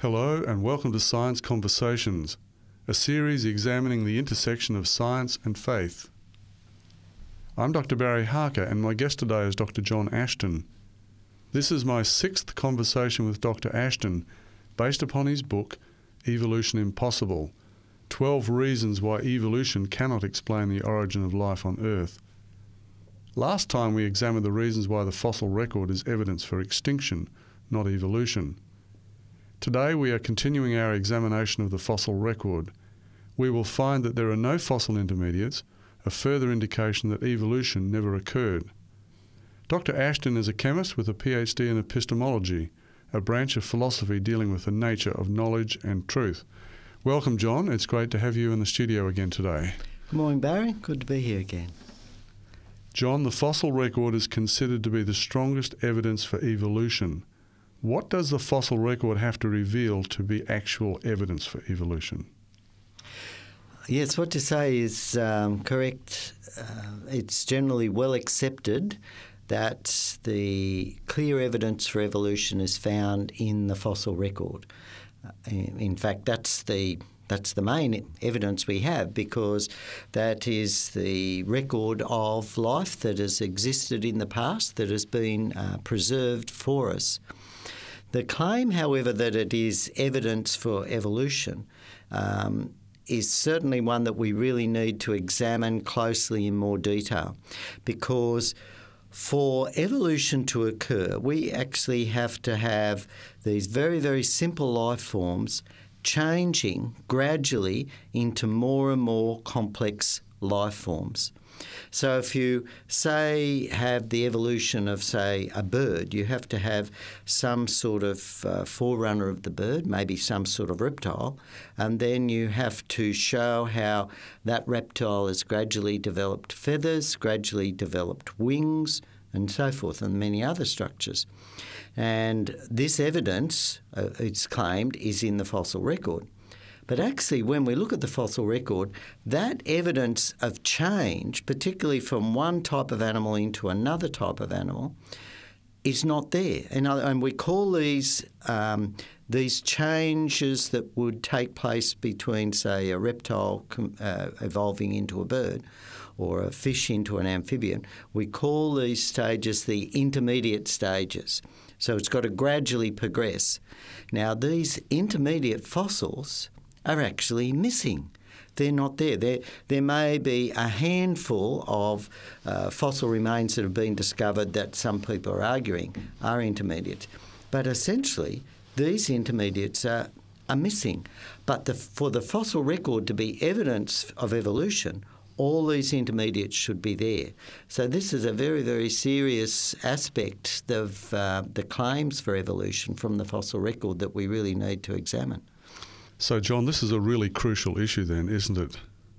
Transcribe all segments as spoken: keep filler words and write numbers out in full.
Hello and welcome to Science Conversations, a series examining the intersection of science and faith. I'm Doctor Barry Harker and my guest today is Doctor John Ashton. This is my sixth conversation with Doctor Ashton based upon his book, Evolution Impossible, twelve Reasons Why Evolution Cannot Explain the Origin of Life on Earth. Last time we examined the reasons why the fossil record is evidence for extinction, not evolution. Today we are continuing our examination of the fossil record. We will find that there are no fossil intermediates, a further indication that evolution never occurred. Doctor Ashton is a chemist with a P H D in epistemology, a branch of philosophy dealing with the nature of knowledge and truth. Welcome, John. It's great to have you in the studio again today. Good morning, Barry. Good to be here again. John, the fossil record is considered to be the strongest evidence for evolution. What does the fossil record have to reveal to be actual evidence for evolution? Yes, what you say is um, correct. Uh, it's generally well accepted that the clear evidence for evolution is found in the fossil record. Uh, in, in fact, that's the that's the main evidence we have, because that is the record of life that has existed in the past, that has been uh, preserved for us. The claim, however, that it is evidence for evolution um, is certainly one that we really need to examine closely in more detail, because for evolution to occur, we actually have to have these very, very simple life forms changing gradually into more and more complex life forms. So if you, say, have the evolution of, say, a bird, you have to have some sort of uh, forerunner of the bird, maybe some sort of reptile, and then you have to show how that reptile has gradually developed feathers, gradually developed wings, and so forth, and many other structures. And this evidence, uh, it's claimed, is in the fossil record. But actually, when we look at the fossil record, that evidence of change, particularly from one type of animal into another type of animal, is not there. And, and we call these um, these changes that would take place between, say, a reptile uh, evolving into a bird or a fish into an amphibian, we call these stages the intermediate stages. So it's got to gradually progress. Now, these intermediate fossils are actually missing. They're not there. There, there may be a handful of uh, fossil remains that have been discovered that some people are arguing are intermediate. But essentially, these intermediates are, are missing. But the, for the fossil record to be evidence of evolution, all these intermediates should be there. So this is a very, very serious aspect of uh, the claims for evolution from the fossil record that we really need to examine. So, John, this is a really crucial issue then, isn't it?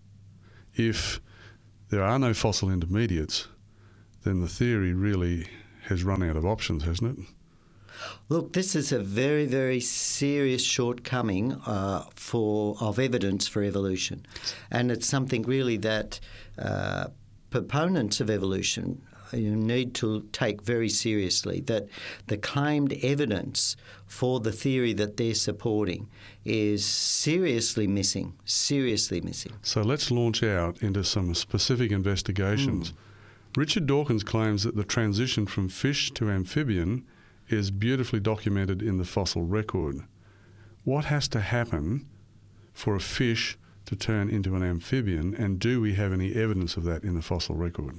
If there are no fossil intermediates, then the theory really has run out of options, hasn't it? Look, this is a very, very serious shortcoming uh, for of evidence for evolution. And it's something really that uh, proponents of evolution you need to take very seriously, that the claimed evidence for the theory that they're supporting is seriously missing, seriously missing. So let's launch out into some specific investigations. Mm. Richard Dawkins claims that the transition from fish to amphibian is beautifully documented in the fossil record. What has to happen for a fish to turn into an amphibian, and do we have any evidence of that in the fossil record?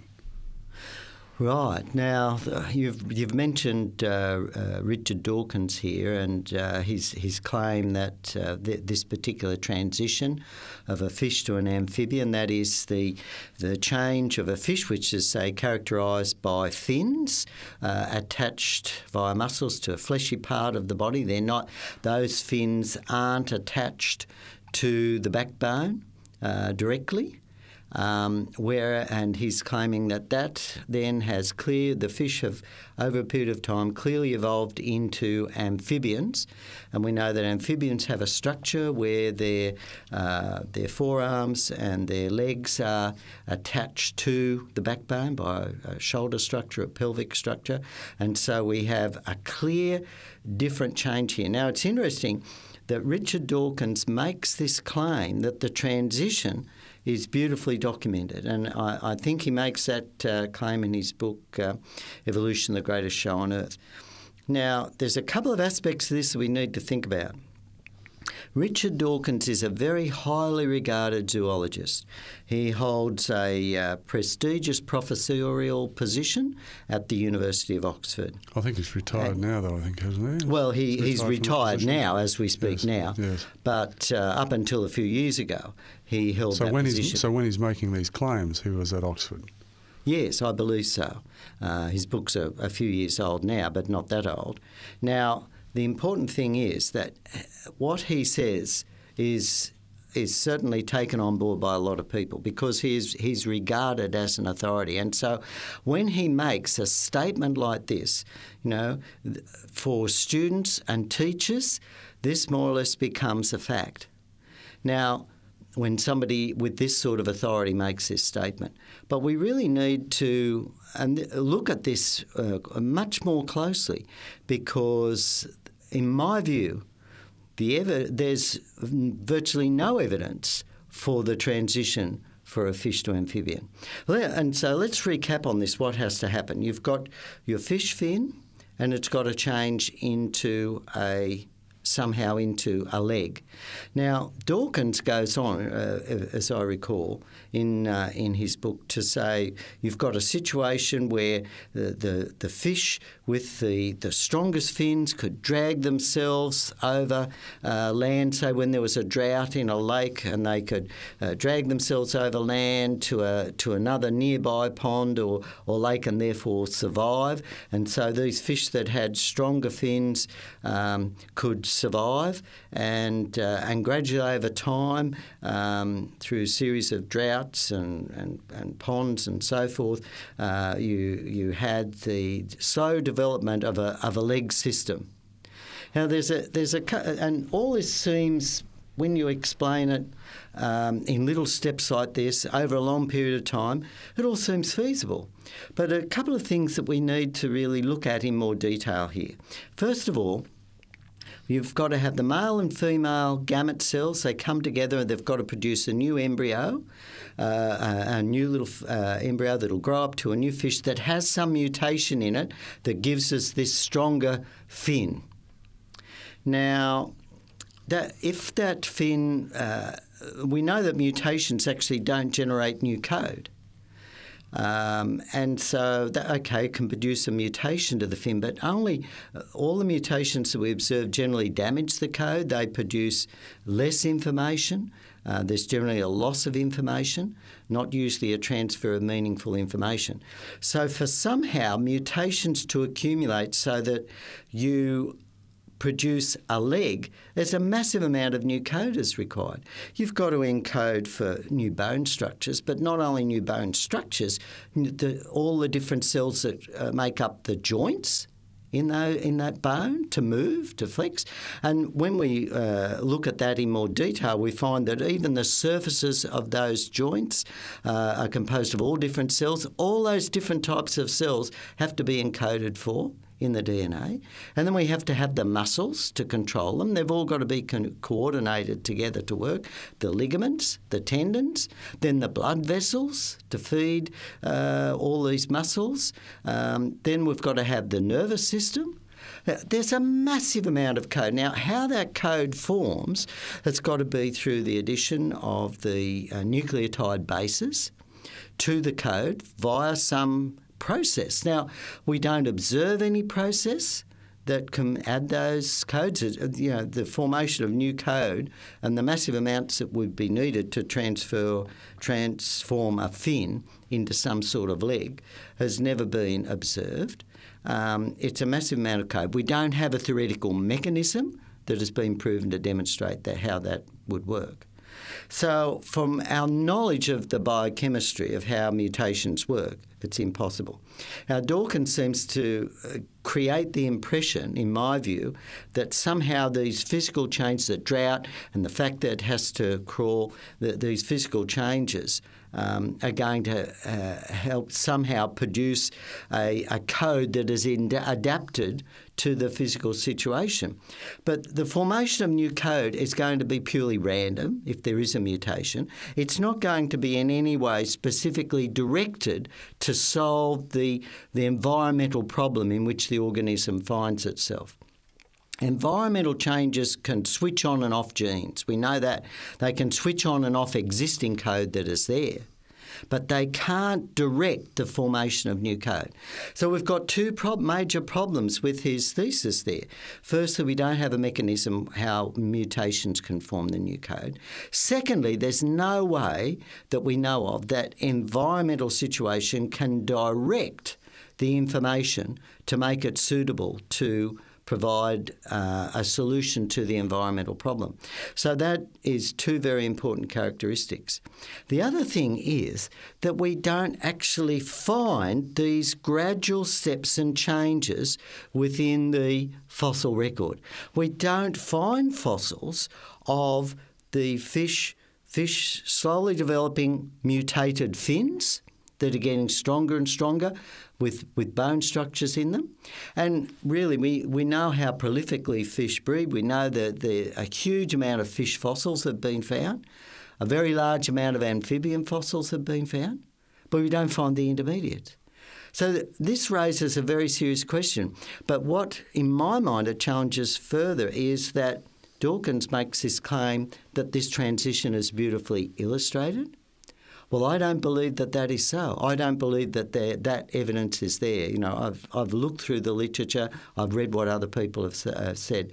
Right. Now, you've you've mentioned uh, uh, Richard Dawkins here and uh, his his claim that uh, th- this particular transition of a fish to an amphibian, that is the the change of a fish, which is, say, characterised by fins uh, attached via muscles to a fleshy part of the body. They're not; those fins aren't attached to the backbone uh, directly. Um, where and he's claiming that that then has clear the fish have over a period of time clearly evolved into amphibians, and we know that amphibians have a structure where their uh, their forearms and their legs are attached to the backbone by a shoulder structure, a pelvic structure, and so we have a clear different change here. Now it's interesting that Richard Dawkins makes this claim that the transition is beautifully documented, and I, I think he makes that uh, claim in his book, uh, Evolution, the Greatest Show on Earth. Now, there's a couple of aspects to this that we need to think about. Richard Dawkins is a very highly regarded zoologist. He holds a uh, prestigious professorial position at the University of Oxford. I think he's retired and, now, though, I think, hasn't he? Well, he, he's he's retired, retired now as we speak yes, now, yes. but uh, up until a few years ago, he held so that when position. He's, so when he's making these claims, he was at Oxford? Yes, I believe so. Uh, his books are a few years old now, but not that old. Now, the important thing is that what he says is is certainly taken on board by a lot of people because he's he's regarded as an authority. And so when he makes a statement like this, you know, for students and teachers, this more or less becomes a fact. Now, when somebody with this sort of authority makes this statement. But we really need to and look at this uh, much more closely because, in my view, the ever, there's virtually no evidence for the transition for a fish to amphibian. And so let's recap on this, what has to happen. You've got your fish fin and it's got to change into a somehow into a leg. Now, Dawkins goes on, uh, as I recall, in uh, in his book to say you've got a situation where the, the, the fish with the, the strongest fins could drag themselves over uh, land, say when there was a drought in a lake, and they could uh, drag themselves over land to a to another nearby pond or, or lake and therefore survive. And so these fish that had stronger fins um, could survive, and uh, and gradually over time, um, through a series of droughts and, and, and ponds and so forth, uh, you you had the slow development of a of a leg system. Now there's a there's a and all this seems, when you explain it um, in little steps like this over a long period of time, it all seems feasible. But a couple of things that we need to really look at in more detail here. First of all, you've got to have the male and female gamete cells. They come together and they've got to produce a new embryo, uh, a, a new little uh, embryo that will grow up to a new fish that has some mutation in it that gives us this stronger fin. Now, that if that fin, uh, we know that mutations actually don't generate new code. Um, and so that, okay, can produce a mutation to the fin, but only uh, all the mutations that we observe generally damage the code. They produce less information. Uh, there's generally a loss of information, not usually a transfer of meaningful information. So for somehow mutations to accumulate so that you produce a leg, there's a massive amount of new code is required. You've got to encode for new bone structures, but not only new bone structures, the, all the different cells that uh, make up the joints in, the, in that bone to move, to flex. And when we uh, look at that in more detail, we find that even the surfaces of those joints uh, are composed of all different cells. All those different types of cells have to be encoded for in the D N A. And then we have to have the muscles to control them. They've all got to be co- coordinated together to work. The ligaments, the tendons, then the blood vessels to feed uh, all these muscles. Um, then we've got to have the nervous system. There's a massive amount of code. Now, how that code forms, it's got to be through the addition of the uh, nucleotide bases to the code via some process. Now, we don't observe any process that can add those codes. You know, the formation of new code and the massive amounts that would be needed to transfer, transform a fin into some sort of leg has never been observed. Um, it's a massive amount of code. We don't have a theoretical mechanism that has been proven to demonstrate that how that would work. So from our knowledge of the biochemistry of how mutations work, it's impossible. Now, Dawkins seems to create the impression, in my view, that somehow these physical changes, that drought and the fact that it has to crawl, that these physical changes um, are going to uh, help somehow produce a, a code that is in, adapted to the physical situation. But the formation of new code is going to be purely random if there is a mutation. It's not going to be in any way specifically directed to solve the, the environmental problem in which the organism finds itself. Environmental changes can switch on and off genes. We know that. They can switch on and off existing code that is there, but they can't direct the formation of new code. So we've got two prob- major problems with his thesis there. Firstly, we don't have a mechanism how mutations can form the new code. Secondly, there's no way that we know of that environmental situation can direct the information to make it suitable to provide uh, a solution to the environmental problem. So that is two very important characteristics. The other thing is that we don't actually find these gradual steps and changes within the fossil record. We don't find fossils of the fish, fish slowly developing mutated fins that are getting stronger and stronger with, with bone structures in them. And really, we, we know how prolifically fish breed. We know that the, a huge amount of fish fossils have been found. A very large amount of amphibian fossils have been found, but we don't find the intermediates. So this raises a very serious question. But what, in my mind, it challenges further is that Dawkins makes this claim that this transition is beautifully illustrated. Well, I don't believe that that is so. I don't believe that there, that evidence is there. You know, I've I've looked through the literature, I've read what other people have uh, said,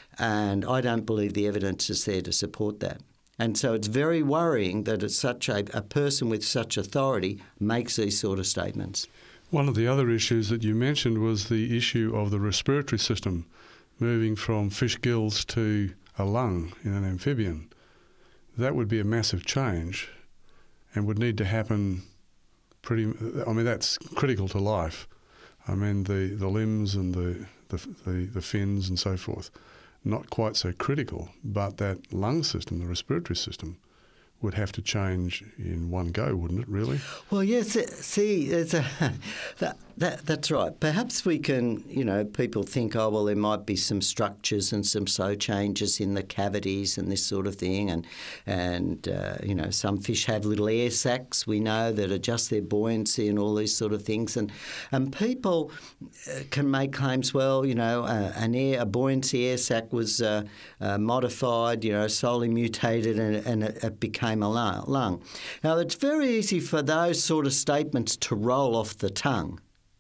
and I don't believe the evidence is there to support that. And so it's very worrying that it's such a, a person with such authority makes these sort of statements. One of the other issues that you mentioned was the issue of the respiratory system, moving from fish gills to a lung in an amphibian. That would be a massive change, and would need to happen pretty, I mean, that's critical to life. I mean, the, the limbs and the, the, the, the fins and so forth, not quite so critical, but that lung system, the respiratory system, would have to change in one go, wouldn't it, really? Well, yes, see, it's a, that, that, that's right. Perhaps we can, you know, people think, oh, well, there might be some structures and some slow changes in the cavities and this sort of thing. And, and uh, you know, some fish have little air sacs, we know, that adjust their buoyancy and all these sort of things. And, and people can make claims, well, you know, uh, an air, a buoyancy air sac was uh, uh, modified, you know, slowly mutated and, and it, it became a lung. Now, it's very easy for those sort of statements to roll off the tongue.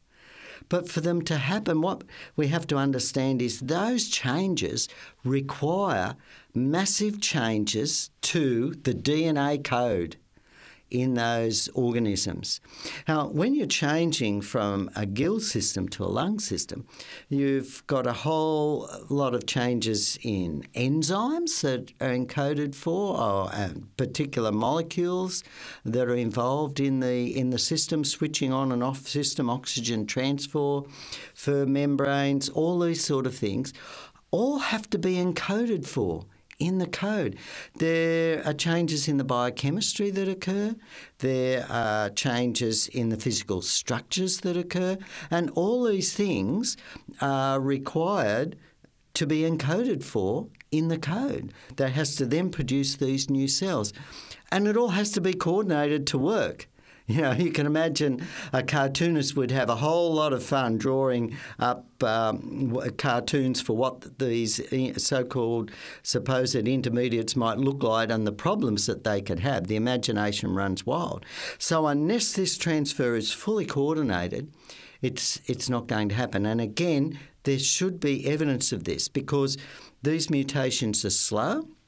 But for them to happen, what we have to understand is those changes require massive changes to the D N A code in those organisms. Now, when you're changing from a gill system to a lung system, you've got a whole lot of changes in enzymes that are encoded for, or uh, particular molecules that are involved in the in the system, switching on and off system, oxygen transfer, fur membranes, all these sort of things, all have to be encoded for in the code. There are changes in the biochemistry that occur. There are changes in the physical structures that occur. And all these things are required to be encoded for in the code that has to then produce these new cells. And it all has to be coordinated to work. You know, you can imagine a cartoonist would have a whole lot of fun drawing up um, cartoons for what these so-called supposed intermediates might look like and the problems that they could have. The imagination runs wild. So unless this transfer is fully coordinated, it's it's not going to happen. And again, there should be evidence of this because these mutations are slow.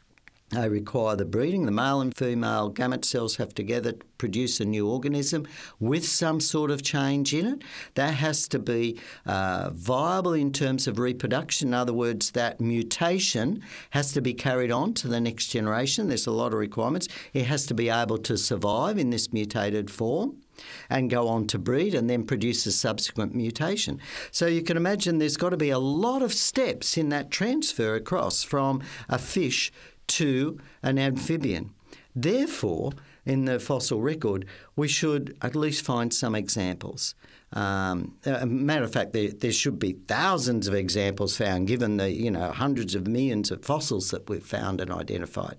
They require the breeding. The male and female gamete cells have together produce a new organism with some sort of change in it. That has to be uh, viable in terms of reproduction. In other words, that mutation has to be carried on to the next generation. There's a lot of requirements. It has to be able to survive in this mutated form and go on to breed and then produce a subsequent mutation. So you can imagine there's got to be a lot of steps in that transfer across from a fish to an amphibian. Therefore, in the fossil record, we should at least find some examples. Um, a matter of fact, there, there should be thousands of examples found, given the you know hundreds of millions of fossils that we've found and identified.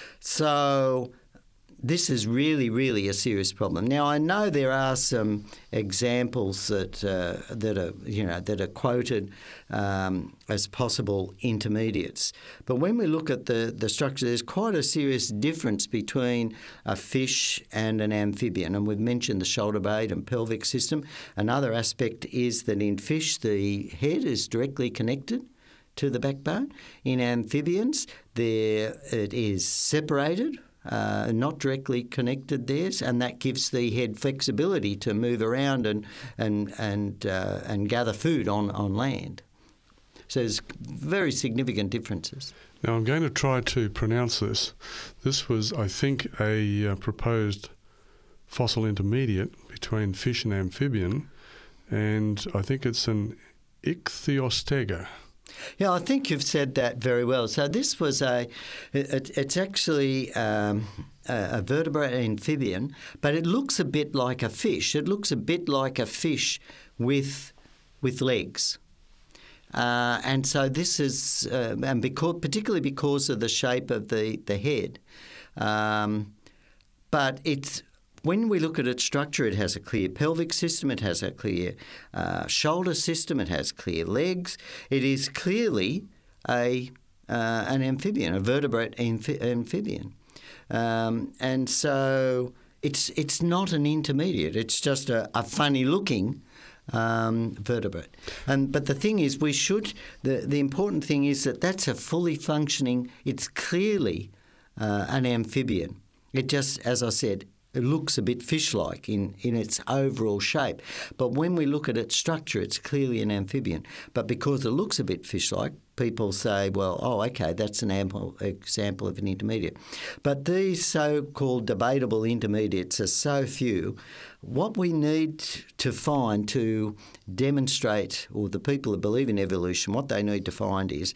So this is really, really a serious problem. Now, I know there are some examples that uh, that are you know that are quoted um, as possible intermediates, but when we look at the the structure, there's quite a serious difference between a fish and an amphibian. And we've mentioned the shoulder blade and pelvic system. Another aspect is that in fish, the head is directly connected to the backbone. In amphibians, there it is separated. Uh, not directly connected there, and that gives the head flexibility to move around and and and uh, and gather food on, on land. So there's very significant differences. Now I'm going to try to pronounce this. This was, I think, a uh, proposed fossil intermediate between fish and amphibian, and I think it's an ichthyostega. Yeah, I think you've said that very well. So this was a, it, it's actually um, a, a vertebrate amphibian, but it looks a bit like a fish. It looks a bit like a fish with with legs. Uh, and so this is, uh, and because, particularly because of the shape of the, the head. Um, but it's, when we look at its structure, it has a clear pelvic system, it has a clear uh, shoulder system, it has clear legs. It is clearly a uh, an amphibian, a vertebrate amphi- amphibian. Um, and so it's it's not an intermediate, it's just a, a funny-looking um, vertebrate. And but the thing is, we should, the, the important thing is that that's a fully functioning, it's clearly uh, an amphibian. It just, as I said, it looks a bit fish-like in, in its overall shape. But when we look at its structure, it's clearly an amphibian. But because it looks a bit fish-like, people say, well, oh, okay, that's an ample example of an intermediate. But these so-called debatable intermediates are so few. What we need to find to demonstrate, or the people that believe in evolution, what they need to find is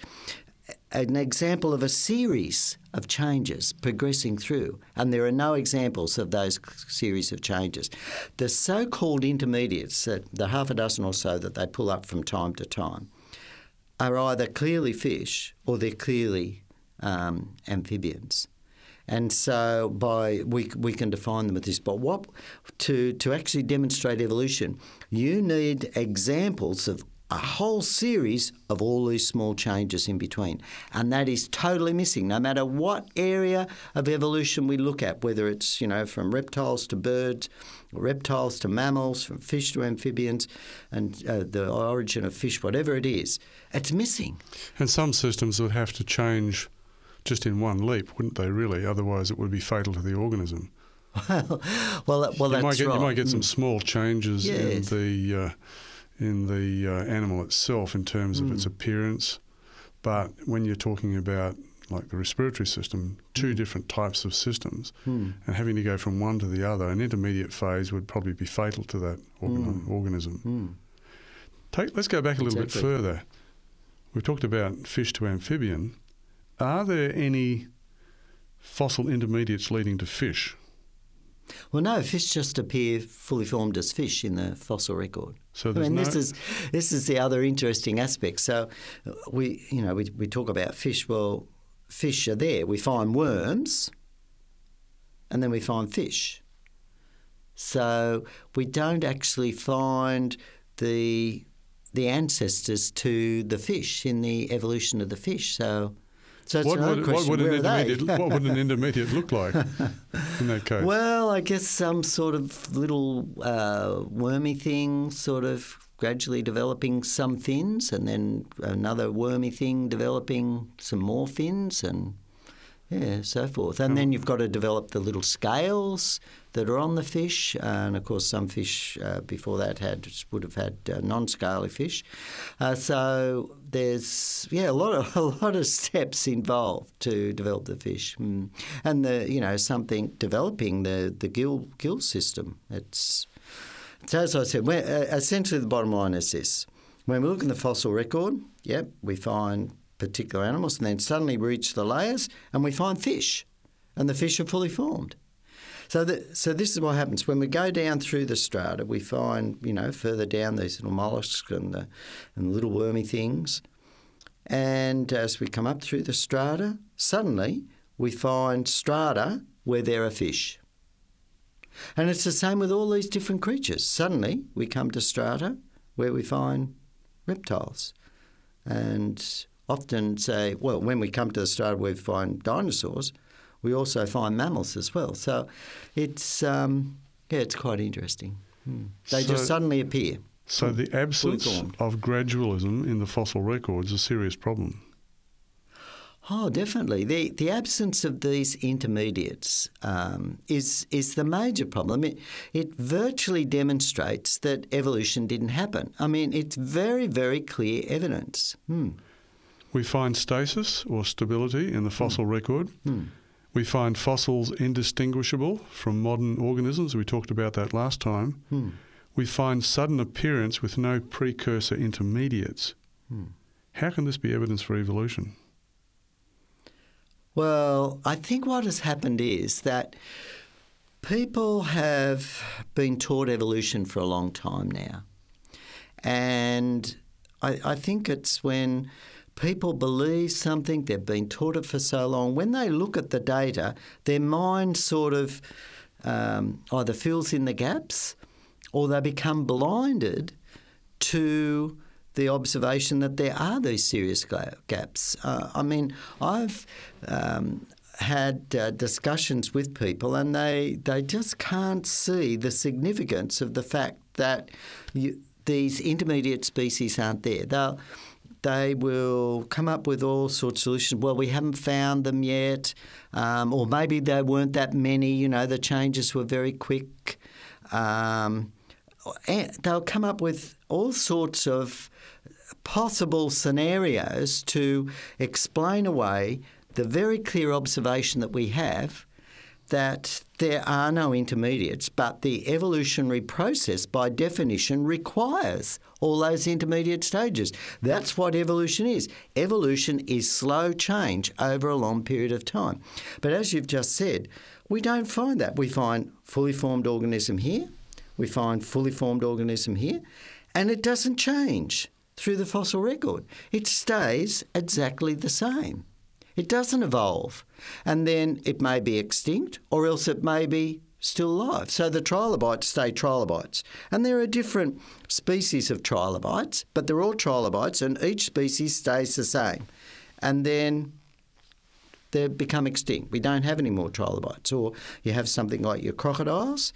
an example of a series of changes progressing through, and there are no examples of those series of changes. The so-called intermediates, the half a dozen or so that they pull up from time to time, are either clearly fish or they're clearly um, amphibians. And so by we we can define them with this. But what to to actually demonstrate evolution, you need examples of a whole series of all these small changes in between. And that is totally missing, no matter what area of evolution we look at, whether it's, you know, from reptiles to birds, reptiles to mammals, from fish to amphibians, and uh, the origin of fish, whatever it is, it's missing. And some systems would have to change just in one leap, wouldn't they, really? Otherwise it would be fatal to the organism. well, well, well you that's might get, right. You might get some mm. small changes yes. in the... Uh, in the uh, animal itself in terms of mm. its appearance, but when you're talking about like the respiratory system, two mm. different types of systems, mm. and having to go from one to the other, an intermediate phase would probably be fatal to that organ- mm. organism. Mm. Take, let's go back a little exactly. bit further. We've talked about fish to amphibian. Are there any fossil intermediates leading to fish? Well, no, fish just appear fully formed as fish in the fossil record. So I mean, no... this is this is the other interesting aspect. So, we you know we we talk about fish. Well, fish are there. We find worms, and then we find fish. So we don't actually find the the ancestors to the fish in the evolution of the fish. So. So it's what, another would, question, what, would where an are they? intermediate, what would an intermediate look like in that case? Well, I guess some sort of little uh, wormy thing sort of gradually developing some fins, and then another wormy thing developing some more fins, and Yeah, so forth. And then you've got to develop the little scales that are on the fish. And, of course, some fish uh, before that had would have had uh, non-scaly fish. Uh, so there's, yeah, a lot of a lot of steps involved to develop the fish. Mm. And, the you know, something developing the, the gill, gill system. It's, so as I said, we're, uh, essentially the bottom line is this. When we look in the fossil record, yep, we find particular animals, and then suddenly we reach the layers and we find fish, and the fish are fully formed. So, the, so this is what happens when we go down through the strata. We find, you know, further down these little molluscs and the and the little wormy things, and as we come up through the strata, suddenly we find strata where there are fish. And it's the same with all these different creatures. Suddenly we come to strata where we find reptiles, and often say, well, when we come to the strata where we find dinosaurs, we also find mammals as well. So it's, um, yeah, it's quite interesting. Hmm. They so, just suddenly appear. So the absence of gradualism in the fossil record is a serious problem. Oh, definitely. The the absence of these intermediates um, is is the major problem. It, it virtually demonstrates that evolution didn't happen. I mean, it's very, very clear evidence. Hmm. We find stasis or stability in the fossil mm. record. Mm. We find fossils indistinguishable from modern organisms. We talked about that last time. Mm. We find sudden appearance with no precursor intermediates. Mm. How can this be evidence for evolution? Well, I think what has happened is that people have been taught evolution for a long time now. And I, I think it's when people believe something, they've been taught it for so long. When they look at the data, their mind sort of um, either fills in the gaps or they become blinded to the observation that there are these serious gaps. Uh, I mean, I've um, had uh, discussions with people and they, they just can't see the significance of the fact that you, these intermediate species aren't there. They'll They will come up with all sorts of solutions. Well, we haven't found them yet, um, or maybe there weren't that many. You know, the changes were very quick. Um, and they'll come up with all sorts of possible scenarios to explain away the very clear observation that we have that there are no intermediates, but the evolutionary process, by definition, requires all those intermediate stages. That's what evolution is. Evolution is slow change over a long period of time. But as you've just said, we don't find that. We find fully formed organism here, we find fully formed organism here, and it doesn't change through the fossil record. It stays exactly the same. It doesn't evolve, and then it may be extinct or else it may be still alive. So the trilobites stay trilobites, and there are different species of trilobites, but they're all trilobites and each species stays the same. And then they become extinct. We don't have any more trilobites. Or you have something like your crocodiles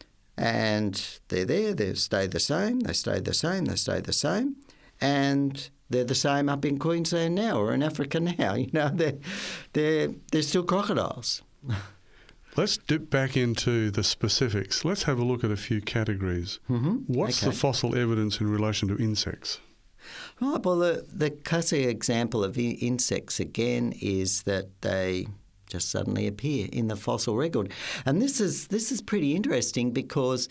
and they're there, they stay the same, they stay the same, they stay the same, and they're the same up in Queensland now or in Africa now. You know, they're, they're, they're still crocodiles. Let's dip back into the specifics. Let's have a look at a few categories. Mm-hmm. What's okay. the fossil evidence in relation to insects? Right, well, the, the classic example of insects, again, is that they just suddenly appear in the fossil record. And this is this is pretty interesting because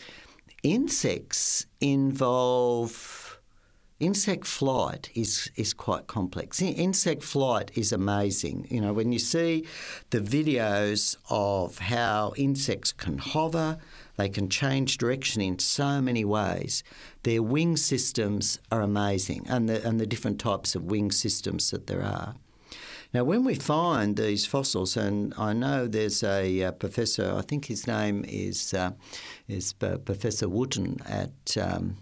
insects involve... Insect flight is, is quite complex. Insect flight is amazing. You know, when you see the videos of how insects can hover, they can change direction in so many ways. Their wing systems are amazing, and the, and the different types of wing systems that there are. Now, when we find these fossils, and I know there's a uh, professor, I think his name is uh, is Professor Wootton at... Um,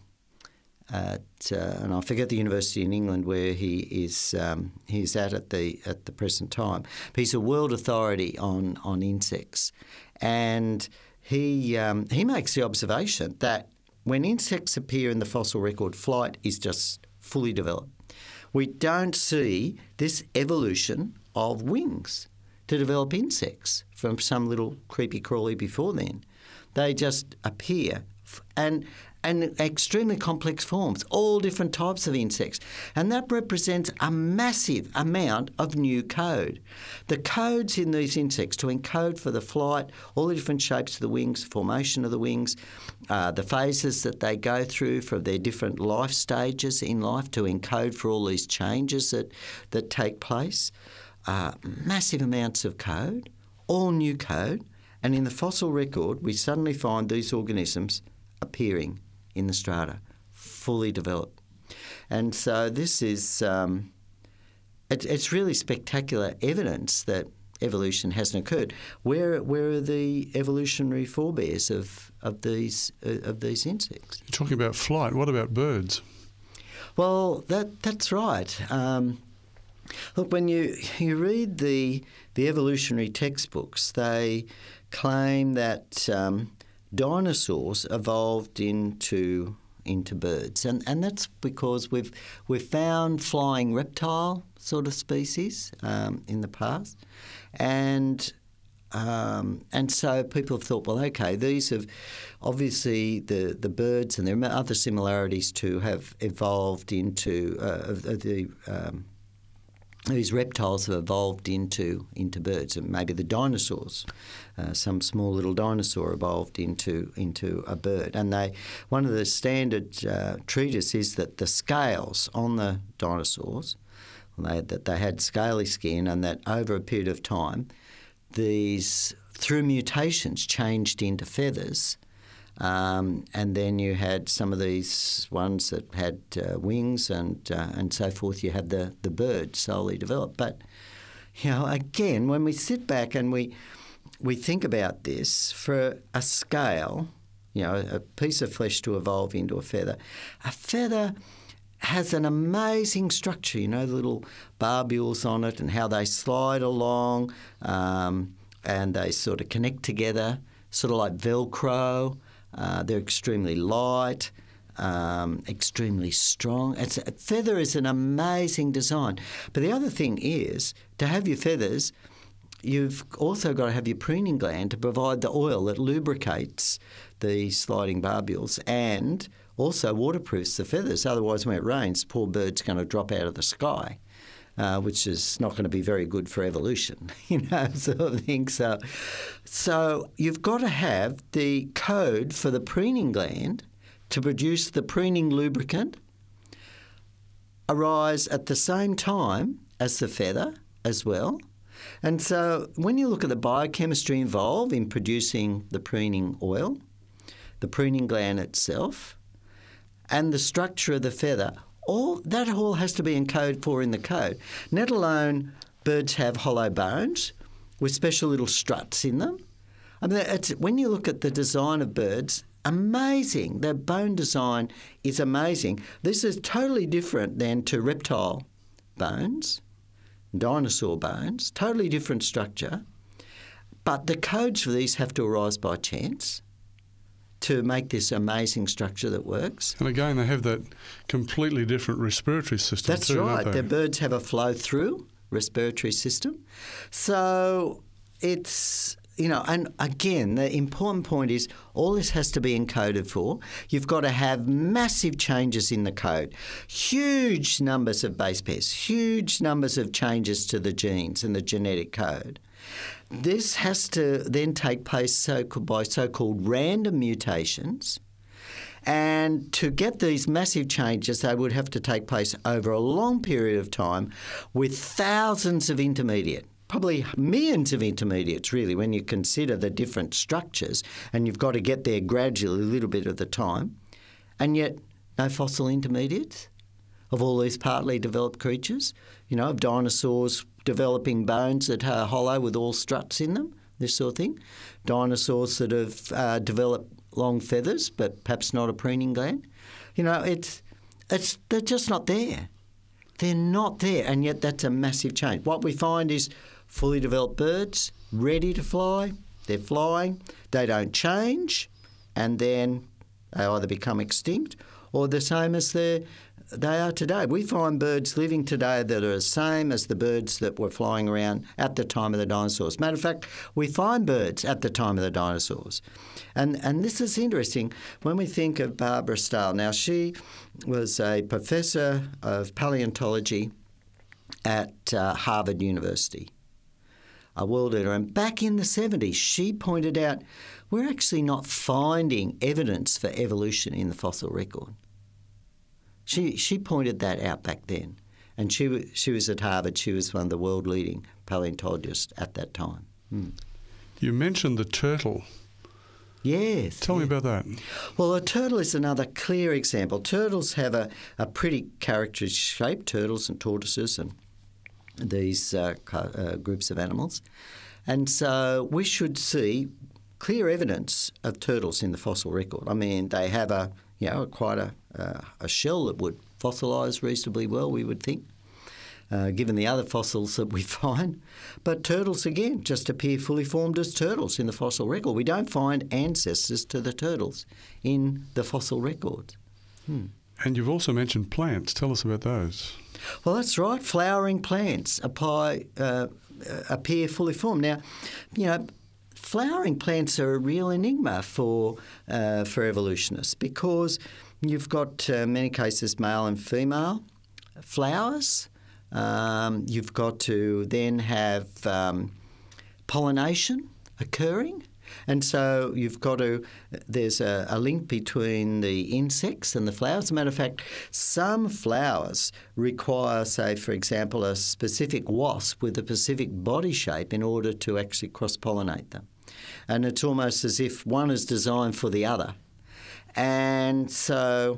At, uh, and I forget the university in England where he is um, he's at at the at the present time. But he's a world authority on on insects, and he um, he makes the observation that when insects appear in the fossil record, flight is just fully developed. We don't see this evolution of wings. to develop insects from some little creepy crawly before then. They just appear and and extremely complex forms, all different types of insects. And that represents a massive amount of new code. The codes in these insects to encode for the flight, all the different shapes of the wings, formation of the wings, uh, the phases that they go through from their different life stages in life to encode for all these changes that, that take place. Uh, massive amounts of code, all new code. And in the fossil record, we suddenly find these organisms appearing in the strata, fully developed. And so this is, um, it, it's really spectacular evidence that evolution hasn't occurred. Where where are the evolutionary forebears of of these uh, of these insects? You're talking about flight. What about birds? Well, that that's right. Um, look, when you you read the the evolutionary textbooks, they claim that um, dinosaurs evolved into into birds, and and that's because we've we've found flying reptile sort of species um, in the past, and um, and so people have thought, well, okay, these have obviously the the birds, and there are other similarities to have evolved into uh, the. Um, These reptiles have evolved into into birds, and maybe the dinosaurs, uh, some small little dinosaur evolved into into a bird. And they, one of the standard uh, treatises is that the scales on the dinosaurs, they, that they had scaly skin, and that over a period of time, these through mutations changed into feathers. Um, and then you had some of these ones that had uh, wings and uh, and so forth. You had the, the bird solely developed. But, you know, again, when we sit back and we we think about this, for a scale, you know, a piece of flesh to evolve into a feather, a feather has an amazing structure, you know, the little barbules on it and how they slide along um, and they sort of connect together, sort of like Velcro. Uh, they're extremely light, um, extremely strong. It's, a feather is an amazing design. But the other thing is, to have your feathers, you've also got to have your preening gland to provide the oil that lubricates the sliding barbules and also waterproofs the feathers. Otherwise, when it rains, the poor bird's going to drop out of the sky. Uh, which is not going to be very good for evolution, you know, sort of thing. So, so you've got to have the code for the preening gland to produce the preening lubricant arise at the same time as the feather as well. And so when you look at the biochemistry involved in producing the preening oil, the preening gland itself, and the structure of the feather, all that all has to be encoded for in the code. Let alone birds have hollow bones with special little struts in them. I mean, it's, when you look at the design of birds, amazing. Their bone design is amazing. This is totally different than to reptile bones, dinosaur bones, totally different structure. But the codes for these have to arise by chance to make this amazing structure that works. And again, they have that completely different respiratory system. That's too, right. Don't they? The birds have a flow-through respiratory system. So it's, you know, and again, the important point is all this has to be encoded for. You've got to have massive changes in the code, huge numbers of base pairs, huge numbers of changes to the genes and the genetic code. This has to then take place so, by so-called random mutations, and to get these massive changes, they would have to take place over a long period of time with thousands of intermediate, probably millions of intermediates really, when you consider the different structures, and you've got to get there gradually a little bit at a time, and yet no fossil intermediates of all these partly developed creatures, you know, of dinosaurs developing bones that are hollow with all struts in them, this sort of thing. Dinosaurs that have uh, developed long feathers, but perhaps not a preening gland. You know, it's it's they're just not there. They're not there, and yet that's a massive change. What we find is fully developed birds, ready to fly. They're flying. They don't change, and then they either become extinct or the same as the they are today. We find birds living today that are the same as the birds that were flying around at the time of the dinosaurs. Matter of fact, we find birds at the time of the dinosaurs. And and this is interesting when we think of Barbara Stahl. Now, she was a professor of paleontology at uh, Harvard University, a world leader. And back in the seventies, she pointed out we're actually not finding evidence for evolution in the fossil record. She she pointed that out back then, and she she was at Harvard. She was one of the world leading paleontologists at that time. Mm. You mentioned the turtle. Yes. Tell yeah. me about that. Well, a turtle is another clear example. Turtles have a, a pretty characteristic shape, turtles and tortoises and these uh, uh, groups of animals. And so we should see clear evidence of turtles in the fossil record. I mean, they have a, you know, quite a, uh, a shell that would fossilise reasonably well, we would think, uh, given the other fossils that we find. But turtles, again, just appear fully formed as turtles in the fossil record. We don't find ancestors to the turtles in the fossil record. Hmm. And you've also mentioned plants. Tell us about those. Well, that's right. Flowering plants apply, uh, appear fully formed. Now, you know, flowering plants are a real enigma for uh, for evolutionists because you've got, uh, many cases, male and female flowers. Um, you've got to then have um, pollination occurring. And so you've got to, there's a, a link between the insects and the flowers. As a matter of fact, some flowers require, say, for example, a specific wasp with a specific body shape in order to actually cross-pollinate them. And it's almost as if one is designed for the other. And so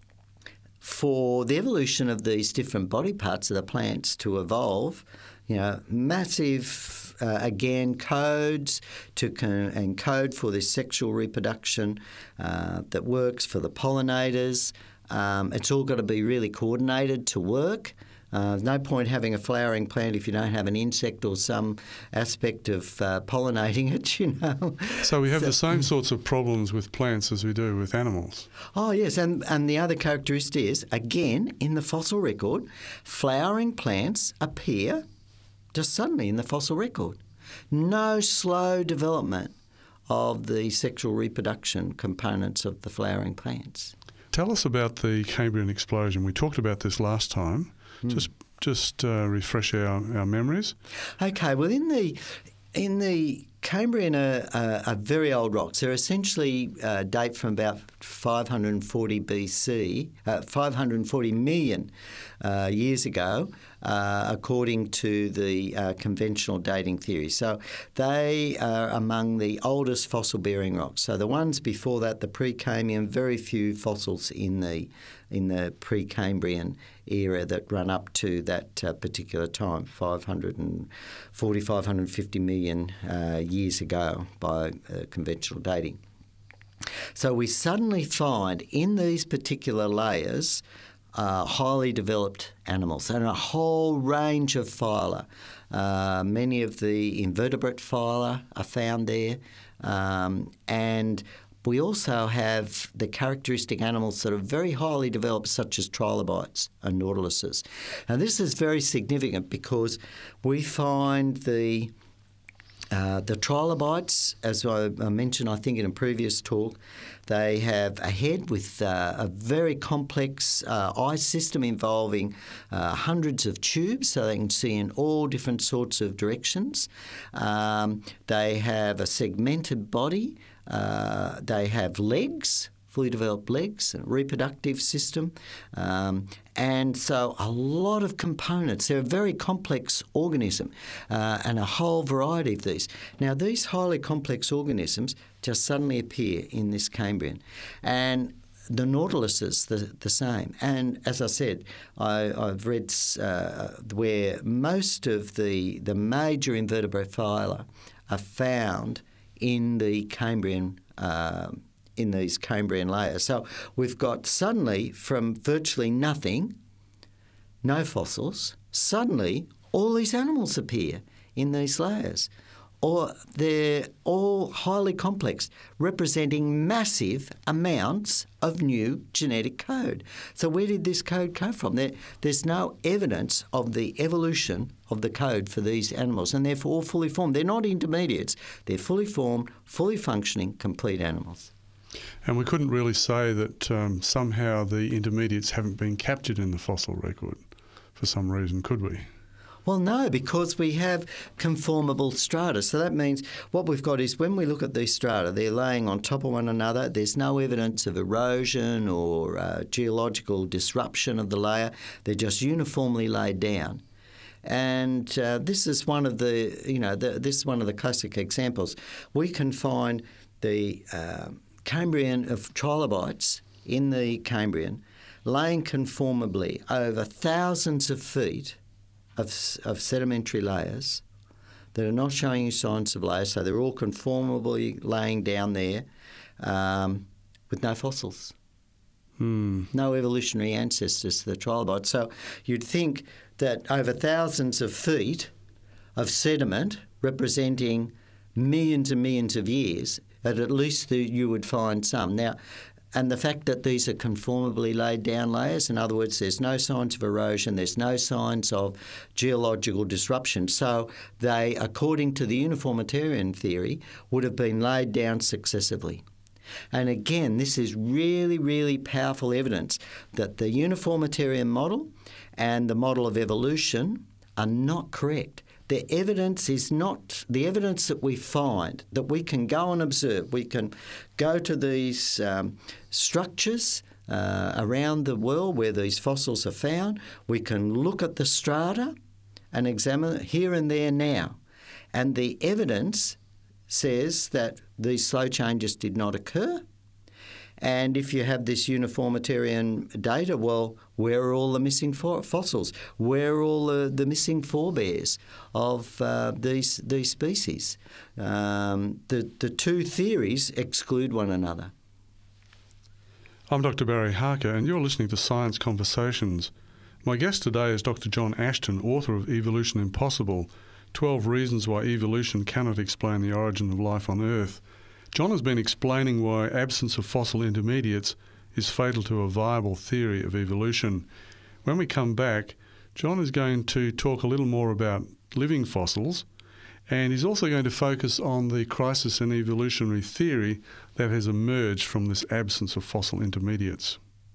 for the evolution of these different body parts of the plants to evolve, you know, massive, uh, again, codes to con- encode for this sexual reproduction uh, that works for the pollinators. Um, it's all got to be really coordinated to work. Uh, no point having a flowering plant if you don't have an insect or some aspect of uh, pollinating it, you know. So we have so, the same sorts of problems with plants as we do with animals. Oh, yes, and, and the other characteristic is, again, in the fossil record, flowering plants appear just suddenly in the fossil record. No slow development of the sexual reproduction components of the flowering plants. Tell us about the Cambrian explosion. We talked about this last time. Mm. Just just uh, refresh our, our memories. Okay, well, in the in the Cambrian are, are, are very old rocks. They're essentially uh, date from about five hundred forty B C, uh, five hundred forty million uh, years ago, uh, according to the uh, conventional dating theory. So they are among the oldest fossil-bearing rocks. So the ones before that, the Precambrian, very few fossils in the in the Precambrian era that run up to that uh, particular time, five hundred forty, five hundred fifty million uh, years ago by uh, conventional dating. So we suddenly find in these particular layers uh, highly developed animals and a whole range of phyla. Uh, many of the invertebrate phyla are found there, um, and we also have the characteristic animals that are very highly developed, such as trilobites and nautiluses. And this is very significant because we find the Uh, the trilobites, as I, I mentioned, I think in a previous talk, they have a head with uh, a very complex uh, eye system involving uh, hundreds of tubes, so they can see in all different sorts of directions. Um, they have a segmented body. Uh, they have legs, fully developed legs, and a reproductive system. Um, and so a lot of components. They're a very complex organism uh, and a whole variety of these. Now, these highly complex organisms just suddenly appear in this Cambrian. And the nautilus is the, the same. And as I said, I, I've read uh, where most of the, the major invertebrate phyla are found in the Cambrian uh, in these Cambrian layers. So we've got suddenly, from virtually nothing, no fossils, suddenly all these animals appear in these layers. or they're all highly complex, representing massive amounts of new genetic code. So where did this code come from? There, there's no evidence of the evolution of the code for these animals, and they're all fully formed. They're not intermediates. They're fully formed, fully functioning, complete animals. And we couldn't really say that um, somehow the intermediates haven't been captured in the fossil record for some reason, could we? Well, no, because we have conformable strata. So that means what we've got is when we look at these strata, they're laying on top of one another. There's no evidence of erosion or uh, geological disruption of the layer. They're just uniformly laid down. And uh, this is one of the, you know, the, this is one of the classic examples. We can find the uh, Cambrian of trilobites in the Cambrian laying conformably over thousands of feet Of, of sedimentary layers that are not showing you signs of layers, so they're all conformably laying down there um, with no fossils. Hmm. No evolutionary ancestors to the trilobites. So you'd think that over thousands of feet of sediment representing millions and millions of years, that at least the, you would find some. Now, and the fact that these are conformably laid down layers, in other words, there's no signs of erosion, there's no signs of geological disruption. So they, according to the uniformitarian theory, would have been laid down successively. And again, this is really, really powerful evidence that the uniformitarian model and the model of evolution are not correct. The evidence is not, the evidence that we find, that we can go and observe, we can go to these um, structures uh, around the world where these fossils are found, we can look at the strata and examine it here and there now. And the evidence says that these slow changes did not occur. And if you have this uniformitarian data, well, where are all the missing for- fossils? Where are all the, the missing forebears of uh, these these species? Um, the, the two theories exclude one another. I'm Doctor Barry Harker, and you're listening to Science Conversations. My guest today is Doctor John Ashton, author of Evolution Impossible, twelve Reasons Why Evolution Cannot Explain the Origin of Life on Earth. John has been explaining why absence of fossil intermediates is fatal to a viable theory of evolution. When we come back, John is going to talk a little more about living fossils, and he's also going to focus on the crisis in evolutionary theory that has emerged from this absence of fossil intermediates.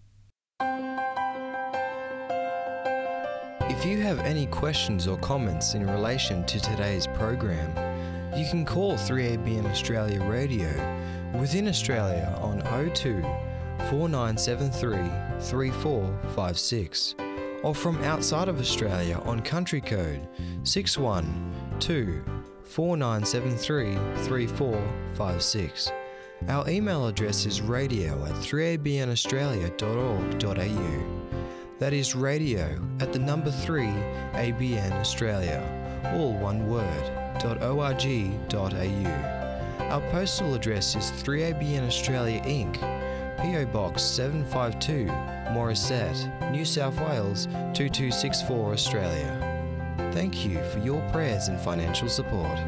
If you have any questions or comments in relation to today's program, you can call three A B N Australia Radio within Australia on oh two, four nine seven three, three four five six, or from outside of Australia on country code six one two, four nine seven three, three four five six. Our email address is radio at three A B N australia dot org dot a u. That is radio at the number three A B N Australia, all one word, .org dot a u. Our postal address is three A B N Australia Incorporated, P O Box seven five two, Morisset, New South Wales two two six four, Australia. Thank you for your prayers and financial support.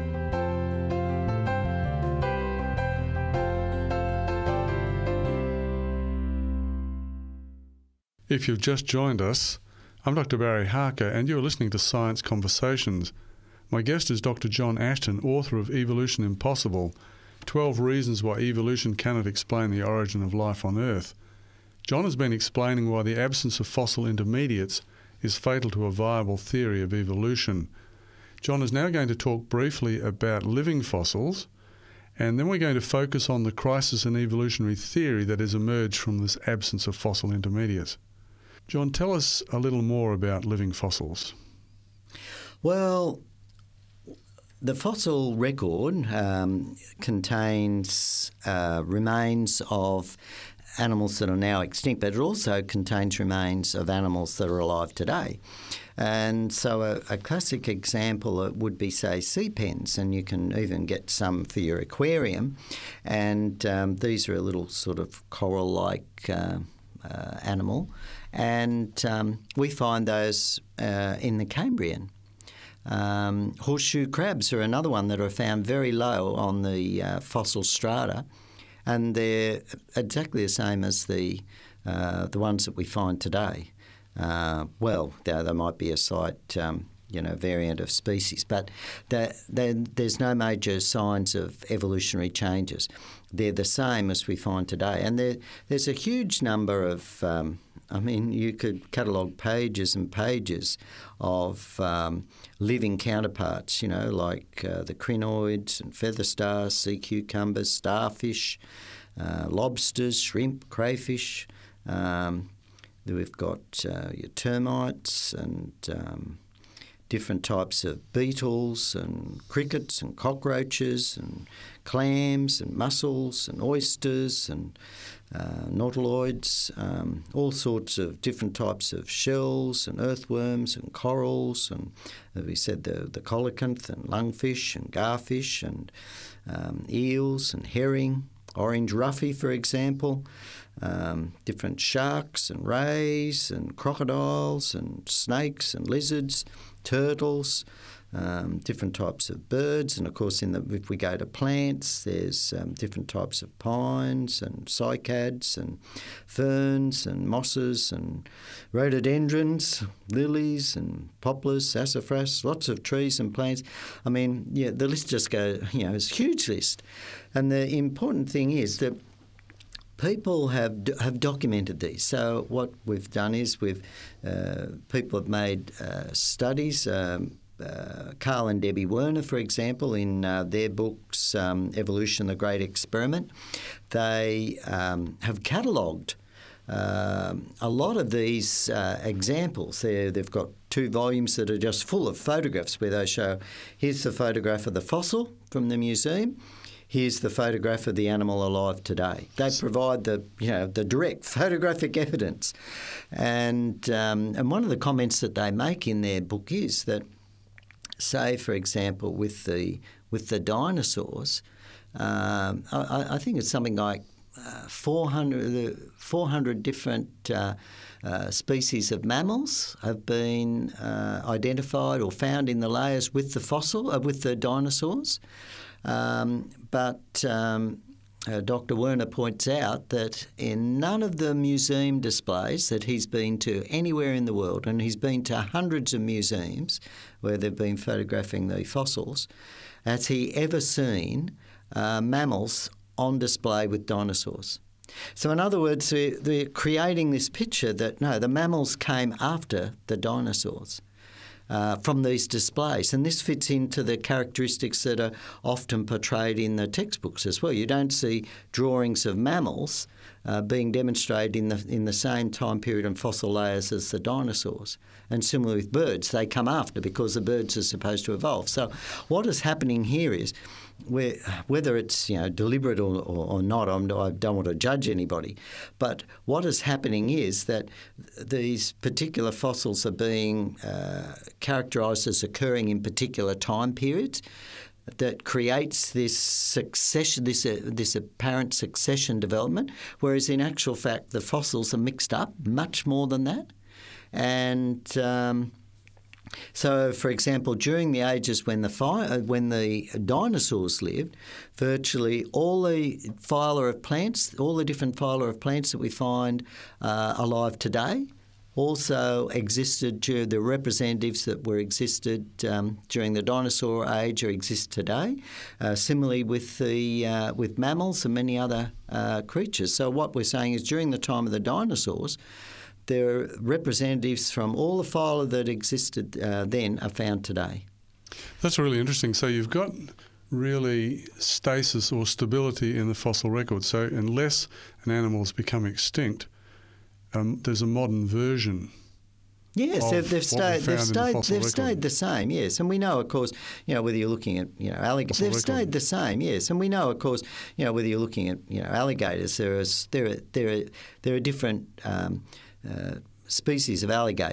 If you've just joined us, I'm Doctor Barry Harker, and you're listening to Science Conversations. My guest is Doctor John Ashton, author of Evolution Impossible, twelve Reasons Why Evolution Cannot Explain the Origin of Life on Earth. John has been explaining why the absence of fossil intermediates is fatal to a viable theory of evolution. John is now going to talk briefly about living fossils, and then we're going to focus on the crisis in evolutionary theory that has emerged from this absence of fossil intermediates. John, tell us a little more about living fossils. Well, the fossil record um, contains uh, remains of animals that are now extinct, but it also contains remains of animals that are alive today. And so a, a classic example would be, say, sea pens, and you can even get some for your aquarium. And um, these are a little sort of coral-like uh, uh, animal. And um, we find those uh, in the Cambrian. Um, horseshoe crabs are another one that are found very low on the uh, fossil strata, and they're exactly the same as the uh, the ones that we find today. Uh, well, there, there might be a slight um, you know, variant of species, but they're, they're, there's no major signs of evolutionary changes. They're the same as we find today, and there's a huge number of. Um, I mean, you could catalogue pages and pages of um, living counterparts, you know, like uh, the crinoids and feather stars, sea cucumbers, starfish, uh, lobsters, shrimp, crayfish. Um, we've got uh, your termites and um, different types of beetles and crickets and cockroaches and clams and mussels and oysters and uh, nautiloids, um, all sorts of different types of shells and earthworms and corals and, as we said, the, the coelacanth and lungfish and garfish and um, eels and herring, orange ruffy, for example, um, different sharks and rays and crocodiles and snakes and lizards, turtles, um, different types of birds, and of course, in the, if we go to plants, there's um, different types of pines and cycads and ferns and mosses and rhododendrons, lilies and poplars, sassafras, lots of trees and plants. I mean, yeah, the list just goes, you know, it's a huge list. And the important thing is that people have have documented these. So what we've done is we've uh, people have made uh, studies. Um, uh, Carl and Debbie Werner, for example, in uh, their books um, Evolution: The Great Experiment, they um, have catalogued uh, a lot of these uh, examples. They're, they've got two volumes that are just full of photographs where they show, here's the photograph of the fossil from the museum. Here's the photograph of the animal alive today. They provide the, you know, the direct photographic evidence, and um, and one of the comments that they make in their book is that, say, for example, with the with the dinosaurs, um, I, I think it's something like uh, four hundred, four hundred different uh, uh, species of mammals have been uh, identified or found in the layers with the fossil uh, with the dinosaurs. Um, but um, uh, Doctor Werner points out that in none of the museum displays that he's been to anywhere in the world, and he's been to hundreds of museums where they've been photographing the fossils, has he ever seen uh, mammals on display with dinosaurs. So in other words, they're, they're creating this picture that, no, the mammals came after the dinosaurs. Uh, from these displays. And this fits into the characteristics that are often portrayed in the textbooks as well. You don't see drawings of mammals uh, being demonstrated in the in the same time period and fossil layers as the dinosaurs. And similar with birds, they come after because the birds are supposed to evolve. So what is happening here is, where, whether it's, you know, deliberate or, or, or not, I'm, I don't want to judge anybody, but what is happening is that these particular fossils are being uh, characterised as occurring in particular time periods that creates this succession, this uh, this apparent succession development, whereas in actual fact the fossils are mixed up much more than that, and um, so, for example, during the ages when the fi- when the dinosaurs lived, virtually all the phyla of plants, all the different phyla of plants that we find uh, alive today, also existed during the representatives that were existed um, during the dinosaur age or exist today. Uh, similarly, with the uh, with mammals and many other uh, creatures. So, what we're saying is, during the time of the dinosaurs, there are representatives from all the phyla that existed uh, then are found today. That's really interesting. So you've got really stasis or stability in the fossil record. So unless an animal's become extinct, um, there's a modern version. Yes, of they've, they've stayed. They've the stayed. They've record. stayed the same. Yes, and we know, of course, you know, whether you're looking at, you know, alligators, they've record. stayed the same. Yes, and we know, of course, you know, whether you're looking at, you know, alligators, there is there are there are there are different. Um, Uh, species of alligator